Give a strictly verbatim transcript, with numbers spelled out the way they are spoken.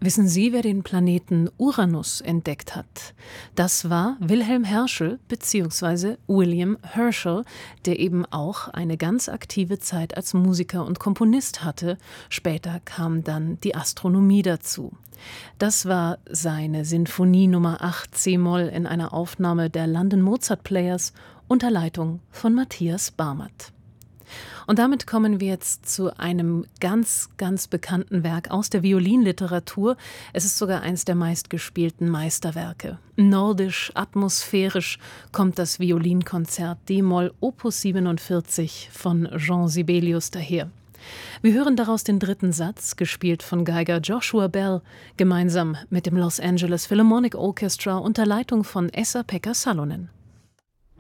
Wissen Sie, wer den Planeten Uranus entdeckt hat? Das war Wilhelm Herschel bzw. William Herschel, der eben auch eine ganz aktive Zeit als Musiker und Komponist hatte. Später kam dann die Astronomie dazu. Das war seine Sinfonie Nummer acht c-Moll in einer Aufnahme der London Mozart Players unter Leitung von Matthias Barmert. Und damit kommen wir jetzt zu einem ganz, ganz bekannten Werk aus der Violinliteratur. Es ist sogar eins der meistgespielten Meisterwerke. Nordisch, atmosphärisch kommt das Violinkonzert d-Moll Opus siebenundvierzig von Jean Sibelius daher. Wir hören daraus den dritten Satz, gespielt von Geiger Joshua Bell, gemeinsam mit dem Los Angeles Philharmonic Orchestra unter Leitung von Esa-Pekka Salonen.